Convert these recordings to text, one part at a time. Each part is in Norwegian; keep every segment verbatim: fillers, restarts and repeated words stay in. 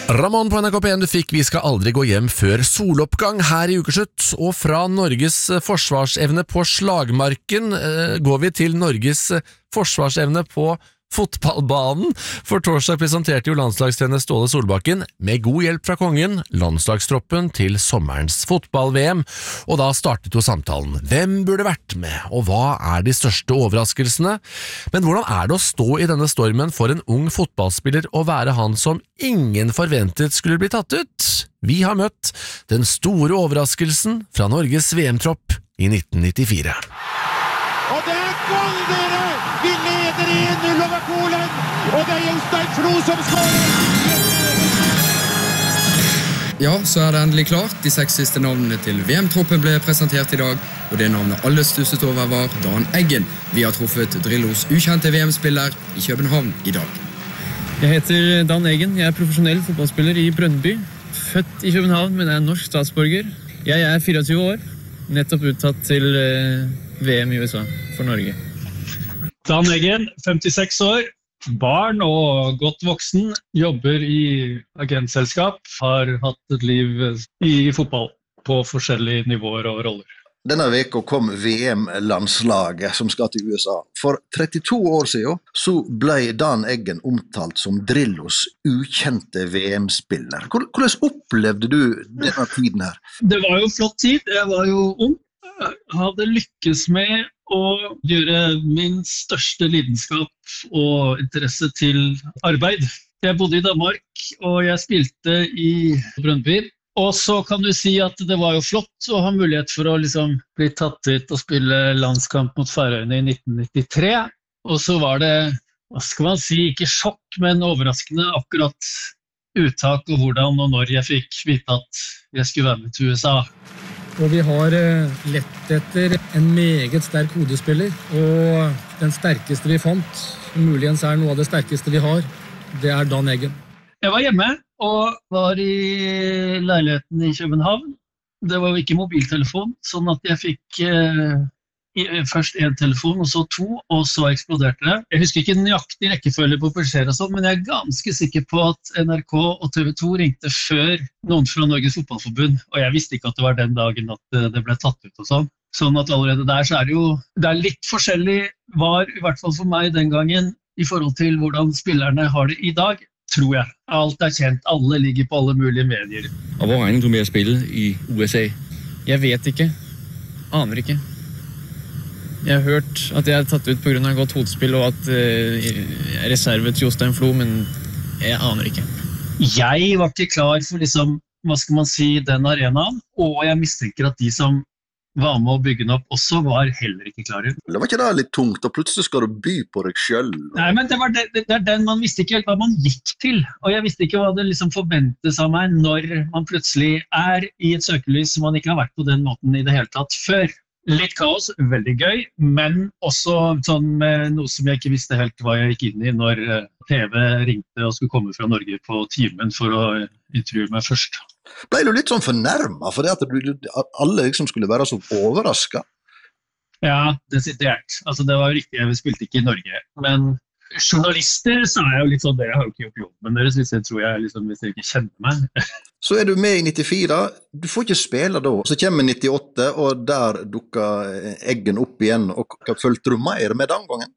Ramón på N R K P en du fikk Vi skal aldri gå hjem før soloppgang her i ukeslutt, og fra Norges forsvarsevne på slagmarken eh, går vi til Norges forsvarsevne på fotballbanen, for torsdag presenterte jo landslagstrener Ståle Solbakken med god hjelp fra kongen landslagstroppen til sommerens fotball-V M, og da startet jo samtalen. Hvem burde vært med, og hva er de største overraskelsene? Men hvordan er det å stå i denne stormen for en ung fotballspiller og være han som ingen forventet skulle bli tatt ut? Vi har møtt den store overraskelsen fra Norges V M-tropp i nitten nittifire. Og det er goal, dere! Vi leder en null over Polen, og det er Jostein Flo som skårer! Ja, så er det endelig klart. De seks siste navnene til V M-troppen ble presentert i dag, og det navnet alle stusset over var Dan Eggen. Vi har truffet Drillos ukjente V M-spiller i København i dag. Jeg heter Dan Eggen, jeg er profesjonell fotballspiller i Brøndby. Født i København, men er norsk statsborger. Jeg er fireogtyve år, nettopp uttatt til V M i U S A for Norge. Dan Eggen, femtiseks år, barn og godt voksen, jobber i agentselskap, har hatt et liv i fotball på forskjellige nivåer og roller. Denne veka kom V M-landslaget som skal til U S A. For trettito år siden så ble Dan Eggen omtalt som Drillos ukjente V M-spiller. Hvordan opplevde du denne tiden her? Det var jo flott tid, jeg var jo ung. Jeg hadde lykkes med å gjøre min største lidenskap og interesse til arbeid. Jeg bodde i Danmark, og jeg spilte i Brøndby. Og så kan du si at det var jo flott å ha mulighet for å liksom bli tatt ut og spille landskamp mot Færøyene i nitten nittitre. Og så var det, hva skal man si, ikke sjokk, men overraskende akkurat uttak og hvordan og når jeg fikk vite at jeg skulle være med til U S A. Og vi har lett etter en meget sterk hodespiller, og den sterkeste vi fant, muligens er noe av det sterkeste vi har, det er Dan Eggen. Jeg var hjemme og var i leiligheten i København. Det var jo ikke mobiltelefon, sånn at jeg fikk eh, først en telefon, og så to, og så eksploderte det. Jeg husker ikke nøyaktig rekkefølge på beskjeder og sånn, men jeg er ganske sikker på at N R K og T V to ringte før noen fra Norges Fotballforbund, og jeg visste ikke at det var den dagen at det ble tatt ut og sånn. Sånn at allerede der så er det jo, det er litt forskjellig, var i hvert fall for meg den gangen, i forhold til hvordan spillerne har det i dag, tror jeg. Alt er kjent, alle ligger på alle mulige medier. Og hvor regner du med å spille i U S A? Jeg vet ikke, aner ikke. Jeg har hørt at jeg er tatt ut på grunn av godt hodespill, og at uh, jeg er reserve til Jostein Flo, men jeg aner ikke. Jeg var ikke klar for liksom, hva skal man si, den arenaen, og jeg mistenker at de som var med å bygge den opp også var heller ikke klare. Det var ikke det litt tungt, og plutselig skal du by på deg selv. Nei, men det var det, det er den man visste ikke helt hva man gikk til, og jeg visste ikke hva det liksom forventes av meg når man plutselig er i et søkelys som man ikke har vært på den måten i det hele tatt før. Litt kaos, veldig gøy, men også sånn med noe som jeg ikke visste helt hva jeg gikk inn i når T V ringte og skulle komme fra Norge på timen for å intervjue meg først. Ble du litt sånn fornærmet for det at, du, at alle liksom skulle være så overrasket? Ja, desidert. Altså det var jo riktig, jeg spilte ikke i Norge, men journalister så er jeg jo litt sånn, dere har jo ikke gjort jobben deres hvis jeg tror jeg liksom, hvis dere ikke kjenner meg. Så er du med i nittifire, du får ikke spille da. Så kommer nittiåtte, og der dukker Eggen opp igjen, og følte du mer med den gangen?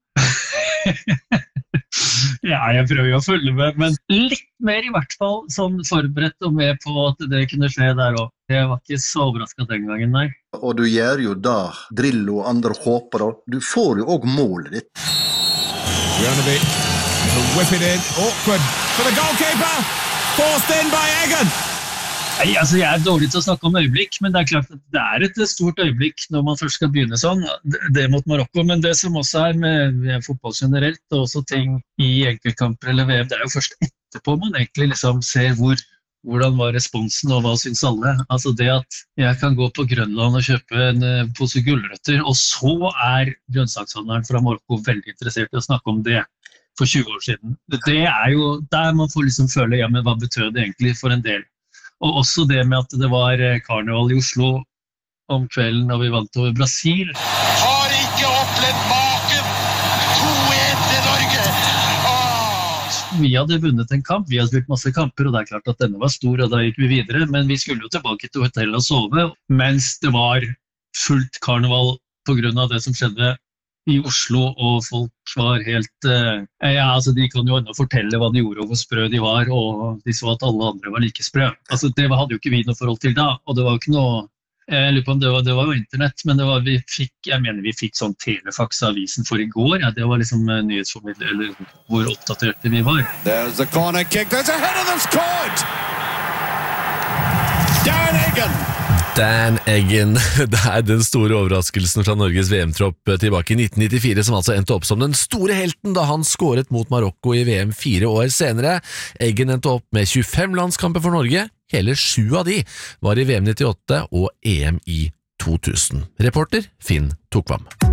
Ja, jeg prøver jo å følge med, men litt mer i hvert fall sånn forberedt og med på at det kunne skje der også. Jeg var ikke så overrasket den gangen, nei. Og du gjør jo da, Drillo og andre håper da, du får jo også målet ditt. Bjørneby, whip it in, awkward for the goalkeeper, forced in by Eggen. Nei, altså jeg er dårlig til å snakke om øyeblikk, men det er klart at det er et stort øyeblikk når man først skal begynne sånn, det mot Marokko, men det som også er med, med fotball generelt, og også ting i enkeltkamper eller V M, det er jo først etterpå man egentlig liksom ser hvor, hvordan var responsen og hva synes alle. Altså det at jeg kan gå på Grønland og kjøpe en pose gulrøtter, og så er grønnsakshandleren fra Marokko veldig interessert i å snakke om det for tjue år siden. Det er jo der man får liksom føle, ja, men hva betød det egentlig for en del? Og også det med at det var karneval i Oslo om kvelden når vi vant over Brasil. Har ikke opplevd maken! to en til Norge! Åh! Vi hadde vunnet en kamp, vi hadde spilt masse kamper, og det er klart at denne var stor, og da gikk vi videre. Men vi skulle jo tilbake til hotellet og sove, mens det var fullt karneval på grunn av det som skjedde i Oslo, og folk var helt eh, ja, altså de kan jo enda fortelle hva de gjorde og hvor sprø de var, og de så at alle andre var like sprø. Altså det hadde jo ikke vi noe forhold til da, og det var jo ikke noe, jeg lurer på om det var, det var jo internett, men det var, vi fikk, jeg mener vi fikk sånn telefax-avisen for i går, ja, det var liksom uh, nyhetsformidler, eller hvor oppdaterte vi var. There's a corner kick, there's a header that's scored! Dan Eggen! Dan Eggen, det er den store overraskelsen fra Norges V M-tropp tilbake i nitten nittifire, som altså endte opp som den store helten da han skåret mot Marokko i V M fire år senere. Eggen endte opp med tjuefem landskamper for Norge, hele sju av de var i V M nittiåtte og E M i to tusen. Reporter Finn Tokvam.